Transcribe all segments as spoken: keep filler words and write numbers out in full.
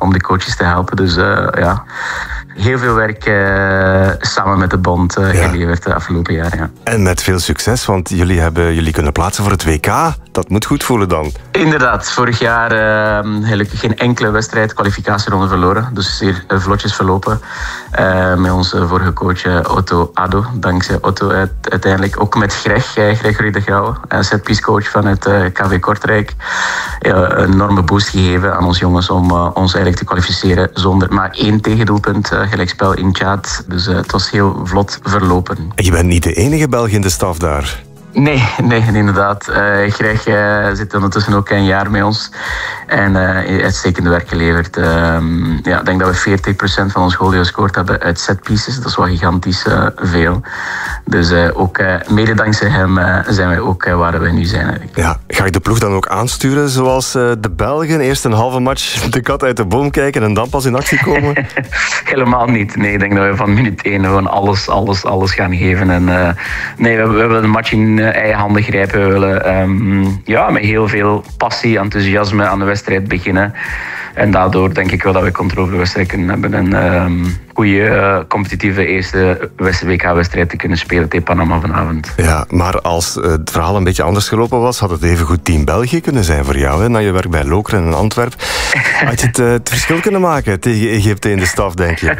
om de coaches te helpen. Dus uh, ja, heel veel werk uh, samen met de bond uh, ja. geleverd de afgelopen jaar. Ja. En met veel succes, want jullie hebben jullie kunnen plaatsen voor het W K. Dat moet goed voelen dan. Inderdaad, vorig jaar uh, gelukkig geen enkele wedstrijd kwalificatieronde verloren. Dus zeer uh, vlotjes verlopen. Uh, met onze vorige coach uh, Otto Addo. Dankzij Otto uit, uiteindelijk ook met Greg, uh, Gregory de Grauwe, uh, setpiece coach van het uh, K V Kortrijk. Uh, een enorme boost gegeven aan ons jongens om uh, ons eigenlijk te kwalificeren zonder maar één tegendoelpunt. Uh, gelijkspel in Tjaad. Dus uh, het was heel vlot verlopen. En je bent niet de enige Belg in de staf daar. Nee, nee, inderdaad. Uh, Greg uh, zit ondertussen ook een jaar met ons. En uh, uitstekende werk geleverd. Uh, ja, ik denk dat we veertig procent van ons goal gescoord hebben uit setpieces. Dat is wel gigantisch uh, veel. Dus uh, ook uh, mede dankzij hem uh, zijn wij ook uh, waar we nu zijn. Eigenlijk. Ja, ga je de ploeg dan ook aansturen zoals uh, de Belgen? Eerst een halve match de kat uit de boom kijken en dan pas in actie komen? Helemaal niet. Nee, ik denk dat we van minuut één gewoon alles, alles, alles gaan geven. En, uh, nee, we, we willen de match in uh, eigen handen grijpen. We willen um, ja, met heel veel passie, enthousiasme aan de wedstrijd beginnen. En daardoor denk ik wel dat we controle over de wedstrijd kunnen hebben. En um, goede uh, competitieve eerste W K-wedstrijd te kunnen spelen tegen Panama vanavond. Ja, maar als uh, het verhaal een beetje anders gelopen was, had het even goed Team België kunnen zijn voor jou. Hè? Na je werk bij Lokeren en Antwerpen. Had je het, uh, het verschil kunnen maken tegen Egypte in de staf, denk je?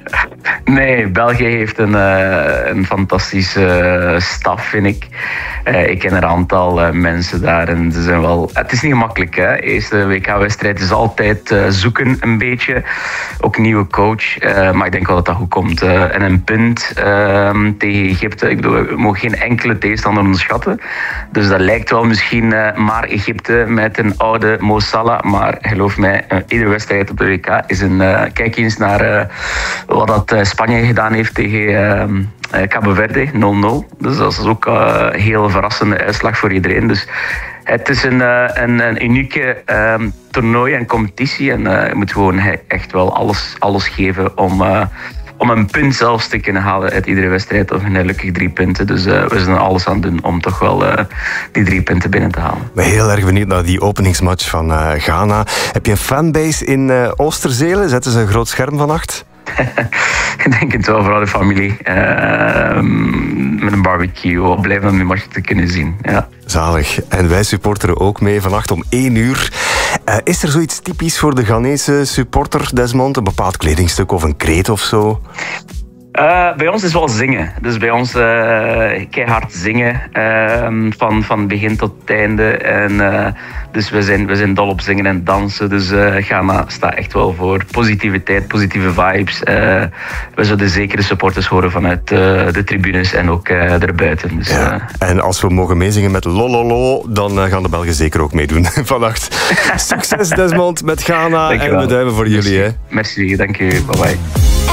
Nee, België heeft een, uh, een fantastische uh, staf, vind ik. Uh, ik ken er een aantal uh, mensen daar en ze zijn wel... Het is niet gemakkelijk, hè. Eerste W K-wedstrijd is altijd uh, zoeken een beetje. Ook een nieuwe coach. Uh, maar ik denk wel dat dat goed komt. Uh, en een punt uh, tegen Egypte. Ik bedoel, we mogen geen enkele tegenstander onderschatten. Dus dat lijkt wel misschien uh, maar Egypte met een oude Mo Salah. Maar geloof mij, uh, iedere wedstrijd op de W K is een... Uh, kijk eens naar uh, wat dat uh, Spanje gedaan heeft tegen... Uh, Uh, Cabo Verde, nul nul. Dus dat is ook uh, een heel verrassende uitslag voor iedereen. Dus het is een, uh, een, een unieke uh, toernooi en competitie. En uh, je moet gewoon echt wel alles, alles geven om, uh, om een punt zelfs te kunnen halen uit iedere wedstrijd. Of een gelukkig drie punten. Dus uh, we zijn er alles aan doen om toch wel uh, die drie punten binnen te halen. Ik ben heel erg benieuwd naar die openingsmatch van uh, Ghana. Heb je een fanbase in uh, Oosterzelen? Zetten ze een groot scherm vannacht? Ik denk het wel, vooral de familie. Uh, met een barbecue. We blijven om die match te kunnen zien. Ja. Zalig. En wij supporteren ook mee vannacht om één uur. Uh, is er zoiets typisch voor de Ghanese supporter, Desmond? Een bepaald kledingstuk of een kreet of zo? Uh, bij ons is wel zingen. Dus bij ons uh, keihard zingen. Uh, van, van begin tot het einde. En, uh, dus we zijn, we zijn dol op zingen en dansen. Dus uh, Ghana staat echt wel voor positiviteit, positieve vibes. Uh, we zullen zeker de supporters horen vanuit uh, de tribunes en ook uh, erbuiten. Dus, ja. uh, en als we mogen meezingen met lololo, dan uh, gaan de Belgen zeker ook meedoen vannacht. Succes Desmond met Ghana. En we duimen voor jullie. Hè. Merci, dank u. Bye bye.